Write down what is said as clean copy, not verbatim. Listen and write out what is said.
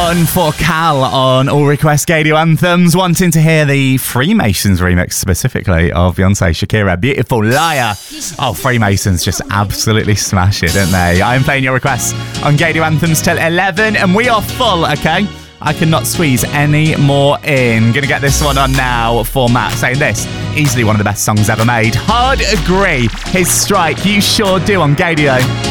one for Cal on All Request Gadio Anthems, wanting to hear the Freemasons remix specifically of Beyonce, Shakira, Beautiful Liar. Oh, Freemasons just absolutely smash it, don't they? I'm playing your requests on Gadio Anthems till 11 and we are full, okay? I cannot squeeze any more in. Gonna get this one on now for Matt, saying this, easily one of the best songs ever made. Hard agree. His Strike, you sure do on Gadio.